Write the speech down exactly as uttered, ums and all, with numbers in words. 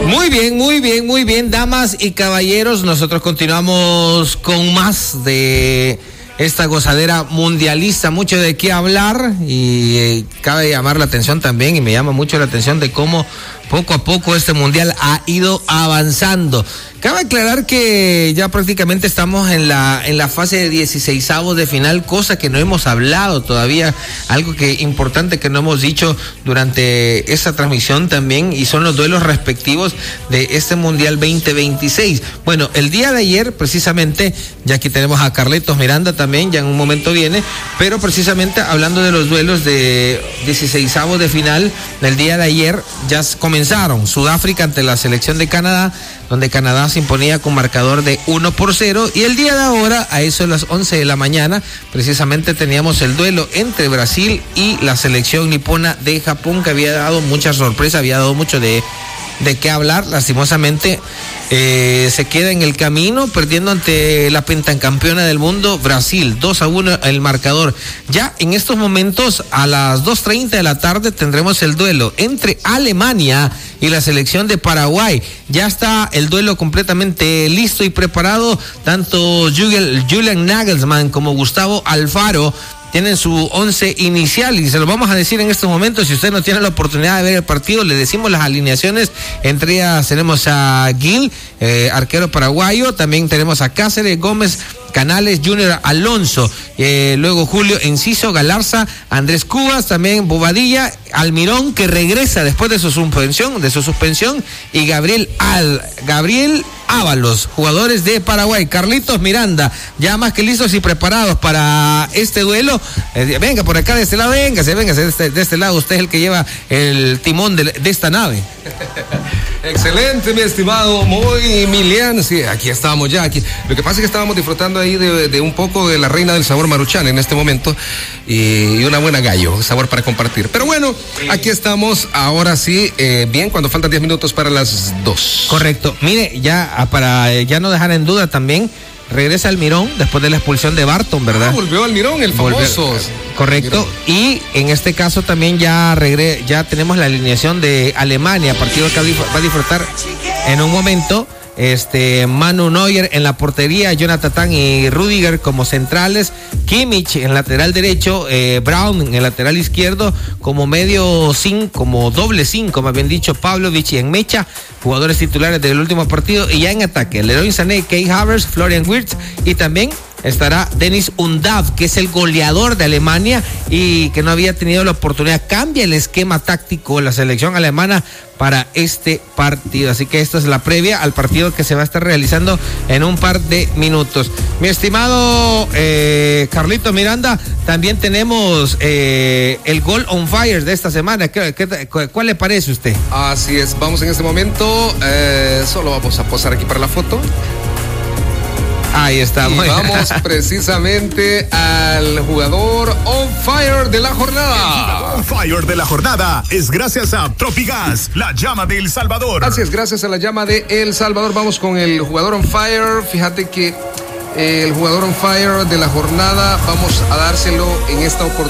Muy bien, muy bien, muy bien, damas y caballeros, nosotros continuamos con más de esta gozadera mundialista, mucho de qué hablar y eh, cabe llamar la atención también y me llama mucho la atención de cómo poco a poco este mundial ha ido avanzando. Cabe aclarar que ya prácticamente estamos en la en la fase de dieciseisavos de final, cosa que no hemos hablado todavía, algo que importante que no hemos dicho durante esta transmisión también, y son los duelos respectivos de este mundial veinte veintiséis. Bueno, el día de ayer precisamente, ya aquí tenemos a Carlitos Miranda también, ya en un momento viene, pero precisamente hablando de los duelos de dieciseisavos de final, el día de ayer ya comenzaron. Sudáfrica ante la selección de Canadá, donde Canadá se imponía con marcador de uno por cero, y el día de ahora, a eso de las once de la mañana, precisamente teníamos el duelo entre Brasil y la selección nipona de Japón, que había dado mucha sorpresa, había dado mucho de, de qué hablar. Lastimosamente eh, se queda en el camino, perdiendo ante la pentacampeona del mundo, Brasil, dos a uno el marcador. Ya en estos momentos, a las dos treinta de la tarde, tendremos el duelo entre Alemania y la selección de Paraguay. Ya está el duelo completamente listo y preparado. Tanto Julian Nagelsmann como Gustavo Alfaro tienen su once inicial y se lo vamos a decir en estos momentos. Si usted no tiene la oportunidad de ver el partido, le decimos las alineaciones. Entre ellas tenemos a Gil, eh, arquero paraguayo. También tenemos a Cáceres, Gómez, Canales, Junior Alonso, eh, luego Julio Enciso, Galarza, Andrés Cubas, también Bobadilla, Almirón, que regresa después de su suspensión, de su suspensión, y Gabriel Al, Gabriel Ábalos, jugadores de Paraguay. Carlitos Miranda, ya más que listos y preparados para este duelo. Eh, venga por acá de este lado, venga, venga de este, de este lado, usted es el que lleva el timón de, de esta nave. Excelente, mi estimado, muy Milian. Sí, aquí estamos ya. Aquí. Lo que pasa es que estábamos disfrutando ahí de, de un poco de la reina del sabor Maruchan en este momento y una buena gallo, sabor para compartir. Pero bueno, aquí estamos ahora sí, eh, bien, cuando faltan diez minutos para las dos. Correcto. Mire, ya para ya no dejar en duda también, regresa Almirón después de la expulsión de Barton, ¿verdad? Ah, volvió Almirón, el famoso. Volvió, correcto. Almirón. Y en este caso también ya regre, ya tenemos la alineación de Alemania, partido que va a disfrutar en un momento. Este, Manu Neuer en la portería, Jonathan Tah y Rudiger como centrales, Kimmich en lateral derecho, eh, Brown en el lateral izquierdo, como medio cinco, como doble cinco, más bien dicho, Pavlovic y Enmecha, jugadores titulares del último partido, y ya en ataque, Leroy Sané, Kai Havertz, Florian Wirtz, y también estará Dennis Undav, que es el goleador de Alemania y que no había tenido la oportunidad. Cambia el esquema táctico la selección alemana para este partido. Así que esta es la previa al partido que se va a estar realizando en un par de minutos. Mi estimado eh, Carlito Miranda, también tenemos eh, el Goal on Fire de esta semana. ¿Qué, qué, ¿Cuál le parece a usted? Así es, vamos en este momento. Eh, solo vamos a posar aquí para la foto. Ahí está. Y vamos precisamente al jugador on fire de la jornada. On fire de la jornada es gracias a Tropigas, la llama de El Salvador. Así es, gracias a la llama de El Salvador. Vamos con el jugador on fire. Fíjate que eh, el jugador on fire de la jornada vamos a dárselo en esta oportunidad